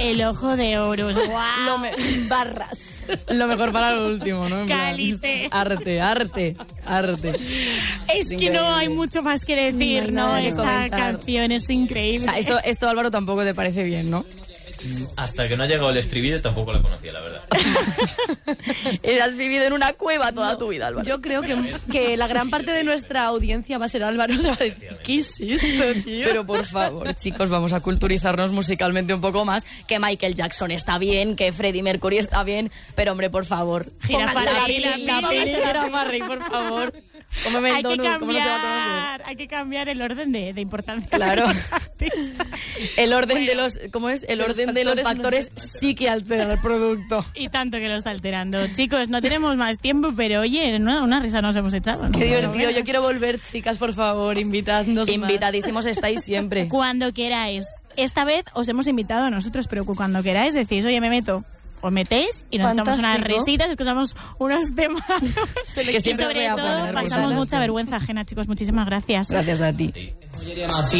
El ojo de Horus. ¡Guau! Barras. Lo mejor para lo último, ¿no? Calice. Arte. Es que no hay mucho más que decir, No hay nada que Esta comentar. canción es increíble. O sea, esto Álvaro tampoco te parece bien, ¿no? Hasta que no ha llegado el estribillo tampoco la conocía, la verdad. Has vivido en una cueva toda tu vida, Álvaro. Yo creo que la gran parte de nuestra audiencia va a ser Álvaro. O sea, ¿qué es esto, tío? Pero por favor, chicos, vamos a culturizarnos musicalmente un poco más. Que Michael Jackson está bien, que Freddie Mercury está bien, pero hombre, por favor. Jirafa, la la peli, Jirafa Rey, por favor. Cómeme el donut, ¿cómo no se va a comer? Hay que cambiar el orden de importancia. Claro. de los artistas. El orden de los, ¿cómo es? El orden de los factores sí que altera el producto. Y tanto que lo está alterando. Chicos, no tenemos más tiempo, pero oye, una risa nos hemos echado, ¿no? Qué divertido. Yo quiero volver, chicas, por favor, invitadnos. Invitadísimos estáis siempre. Cuando queráis. Esta vez os hemos invitado a nosotros, pero cuando queráis decís, oye, me meto. Os metéis y nos echamos unas risitas, escuchamos unos temas Que siempre os voy a poner. Pasamos mucha vergüenza ajena, chicos. Muchísimas gracias. Gracias a ti.